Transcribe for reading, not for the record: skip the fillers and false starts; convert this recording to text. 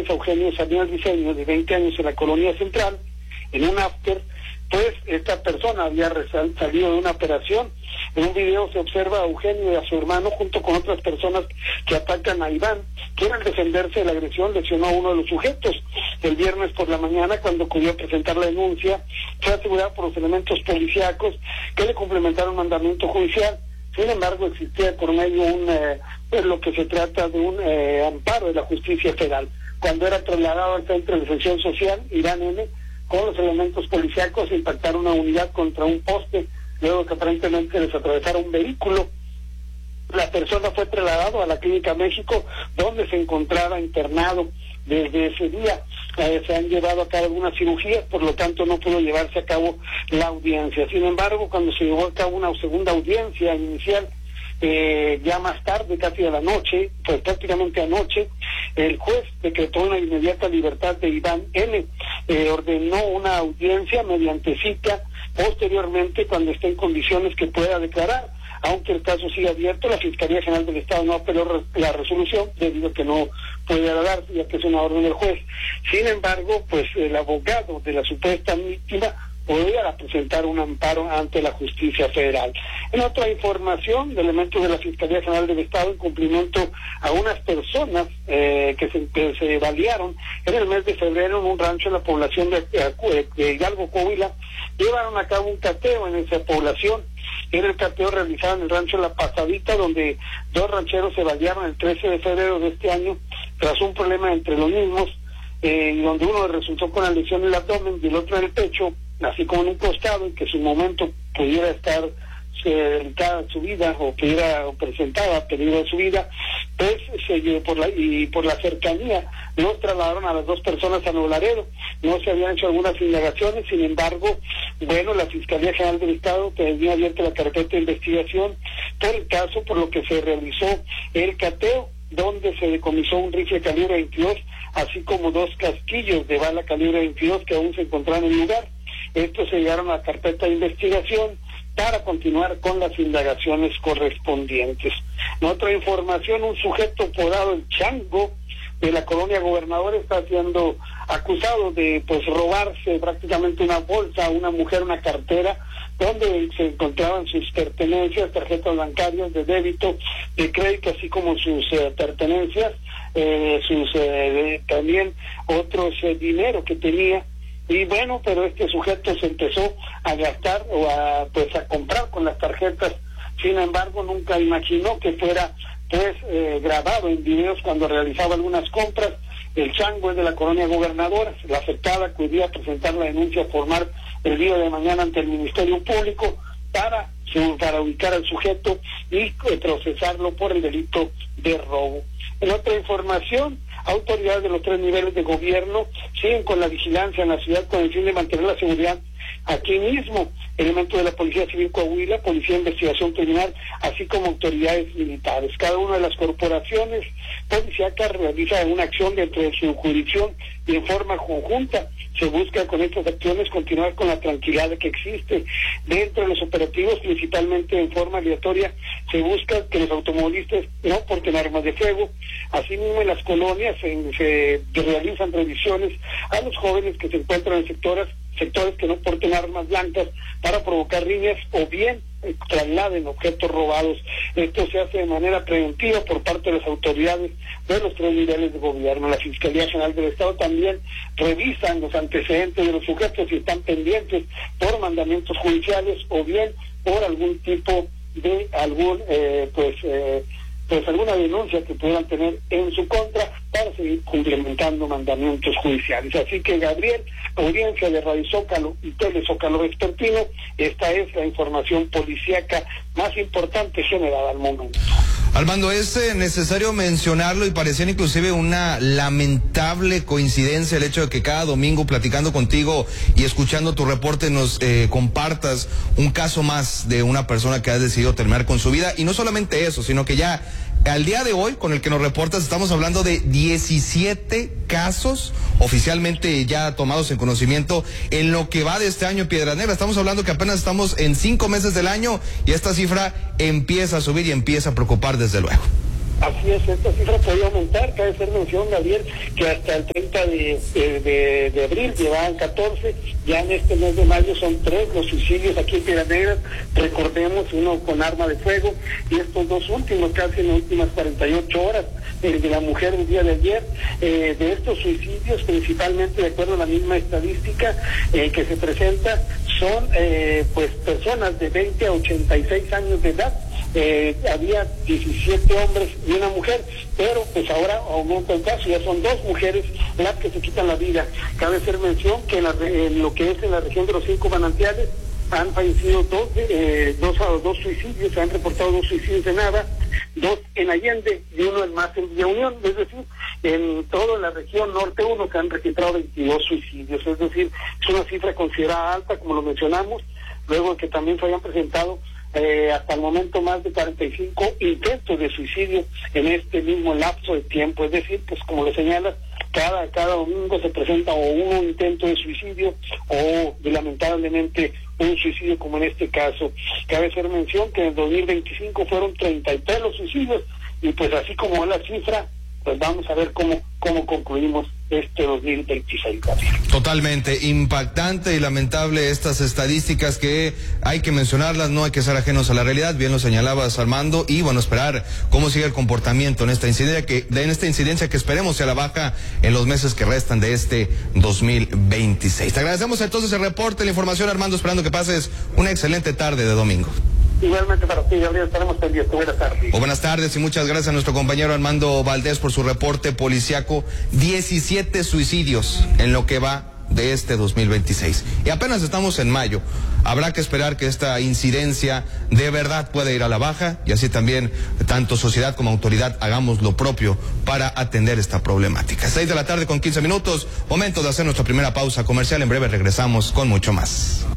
agresores a Eugenio Salinas Diseño, de 20 años, en la Colonia Central, en un after. Pues esta persona había salido de una operación. En un video se observa a Eugenio y a su hermano junto con otras personas que atacan a Iván, que al defenderse de la agresión lesionó a uno de los sujetos. El viernes por la mañana, cuando acudió a presentar la denuncia, fue asegurada por los elementos policíacos que le complementaron mandamiento judicial. Sin embargo, existía por medio lo que se trata de un amparo de la justicia federal. Cuando era trasladado al Centro de Defensa Social, Iván N., con los elementos policíacos, impactaron una unidad contra un poste, luego que aparentemente les atravesara un vehículo. La persona fue trasladado a la Clínica México, donde se encontraba internado desde ese día. Se han llevado a cabo algunas cirugías, por lo tanto no pudo llevarse a cabo la audiencia. Sin embargo, cuando se llevó a cabo una segunda audiencia inicial, ya más tarde, casi a la noche, pues prácticamente anoche, el juez decretó una inmediata libertad de Iván N. Ordenó una audiencia mediante cita posteriormente, cuando esté en condiciones que pueda declarar. Aunque el caso sigue abierto, la Fiscalía General del Estado no apeló la resolución debido a que no puede dar, ya que es una orden del juez. Sin embargo, pues el abogado de la supuesta víctima podría presentar un amparo ante la justicia federal. En otra información, de elementos de la Fiscalía General del Estado, en cumplimiento a unas personas que se balearon en el mes de febrero en un rancho en la población de Hidalgo, Coahuila, llevaron a cabo un cateo en esa población. Era el cateo realizado en el rancho La Pasadita, donde dos rancheros se balearon el 13 de febrero de este año tras un problema entre los mismos, y donde uno resultó con la lesión en el abdomen y el otro en el pecho, así como en un costado, y que en su momento pudiera estar delicada su vida o presentaba peligro de su vida. Pues por la cercanía los trasladaron a las dos personas a Nuevo Laredo. No se habían hecho algunas indagaciones. Sin embargo, la Fiscalía General del Estado tenía abierta la carpeta de investigación por el caso, por lo que se realizó el cateo, donde se decomisó un rifle calibre 22, así como dos casquillos de bala calibre 22 que aún se encontraban en el lugar. Estos se llevaron a la carpeta de investigación para continuar con las indagaciones correspondientes. En otra información, un sujeto apodado el Chango, de la Colonia Gobernador, está siendo acusado de robarse prácticamente una bolsa, una mujer, una cartera, donde se encontraban sus pertenencias, tarjetas bancarias de débito, de crédito, así como sus pertenencias, también otros dinero que tenía. Y pero este sujeto se empezó a gastar o a comprar con las tarjetas. Sin embargo, nunca imaginó que fuera grabado en videos cuando realizaba algunas compras. El Chango es de la Colonia Gobernadora. La afectada acudía a presentar la denuncia formal el día de mañana ante el Ministerio Público para ubicar al sujeto y procesarlo por el delito de robo. En otra información, autoridades de los 3 niveles de gobierno siguen con la vigilancia en la ciudad con el fin de mantener la seguridad aquí mismo. Elementos de la Policía Civil Coahuila, Policía de Investigación Criminal, así como autoridades militares. Cada una de las corporaciones policíacas realiza una acción dentro de su jurisdicción y en forma conjunta. Se busca con estas acciones continuar con la tranquilidad que existe. Dentro de los operativos, principalmente en forma aleatoria, se busca que los automovilistas no porten armas de fuego. Asimismo, en las colonias se realizan revisiones a los jóvenes que se encuentran en sectores que no porten armas blancas para provocar riñas o bien trasladen objetos robados. Esto se hace de manera preventiva por parte de las autoridades de los 3 niveles de gobierno. La Fiscalía General del Estado también revisan los antecedentes de los sujetos si están pendientes por mandamientos judiciales o bien por algún tipo de alguna denuncia que puedan tener en su contra para seguir cumplimentando mandamientos judiciales. Así que, Gabriel, audiencia de Radio Zócalo y Telezócalo Vespertino, esta es la información policíaca más importante generada al momento. Armando, es necesario mencionarlo y pareciera inclusive una lamentable coincidencia el hecho de que cada domingo platicando contigo y escuchando tu reporte nos compartas un caso más de una persona que ha decidido terminar con su vida. Y no solamente eso, sino que ya al día de hoy, con el que nos reportas, estamos hablando de 17 casos oficialmente ya tomados en conocimiento en lo que va de este año en Piedras Negras. Estamos hablando que apenas estamos en 5 meses del año y esta cifra empieza a subir y empieza a preocupar desde luego. Así es, esta cifra podría aumentar. Cabe hacer mención, Gabriel, que hasta el 30 de abril llevaban 14, ya en este mes de mayo son 3 los suicidios aquí en Piedras Negras, recordemos, uno con arma de fuego, y estos dos últimos, casi en las últimas 48 horas, el de la mujer del día de ayer. De estos suicidios, principalmente de acuerdo a la misma estadística que se presenta, son pues personas de 20 a 86 años de edad. Había 17 hombres y una mujer, pero pues ahora aumenta el caso, ya son 2 mujeres las que se quitan la vida. Cabe hacer mención que en lo que es en la región de los 5 manantiales han fallecido dos suicidios, se han reportado 2 suicidios en Nava, 2 en Allende y 1 en más en Villa Unión, es decir, en toda la región norte 1 se han registrado 22 suicidios, es decir, es una cifra considerada alta, como lo mencionamos, luego de que también se hayan presentado hasta el momento más de 45 intentos de suicidio en este mismo lapso de tiempo, es decir, pues como lo señalas, cada domingo se presenta o un intento de suicidio o lamentablemente un suicidio como en este caso. Cabe hacer mención que en el 2025 fueron 33 los suicidios y pues así como es la cifra, pues vamos a ver cómo concluimos este 2026. Totalmente impactante y lamentable estas estadísticas que hay que mencionarlas, no hay que ser ajenos a la realidad, bien lo señalabas, Armando, y bueno, esperar cómo sigue el comportamiento en esta incidencia que esperemos sea la baja en los meses que restan de este 2026. Te agradecemos entonces el reporte, la información, Armando, esperando que pases una excelente tarde de domingo. Igualmente para ti, Gabriel, estaremos pendientes. Buenas tardes. Buenas tardes y muchas gracias a nuestro compañero Armando Valdés por su reporte policiaco. 17 suicidios en lo que va de este 2026. Y apenas estamos en mayo. Habrá que esperar que esta incidencia de verdad pueda ir a la baja y así también tanto sociedad como autoridad hagamos lo propio para atender esta problemática. 6 de la tarde con 15 minutos. Momento de hacer nuestra primera pausa comercial. En breve regresamos con mucho más.